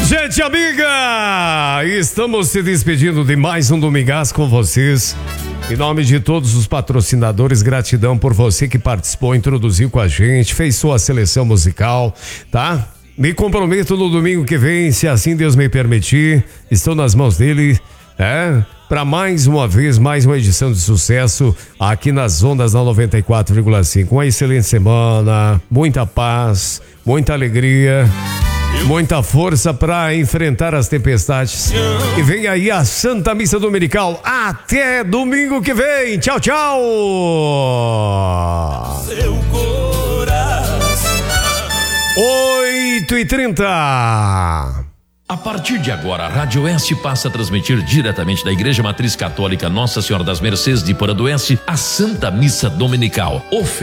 Gente amiga, estamos se despedindo de mais um Domingás com vocês. Em nome de todos os patrocinadores, gratidão por você que participou, introduziu com a gente, fez sua seleção musical, tá? Me comprometo no domingo que vem, se assim Deus me permitir, estou nas mãos dele, para mais uma vez, mais uma edição de sucesso aqui nas ondas da 94,5. Uma excelente semana, muita paz, muita alegria, muita força para enfrentar as tempestades. E vem aí a Santa Missa Dominical. Até domingo que vem. Tchau, tchau. Seu coração. 8h30. A partir de agora, a Rádio Oeste passa a transmitir diretamente da Igreja Matriz Católica Nossa Senhora das Mercês de Poranduense a Santa Missa Dominical.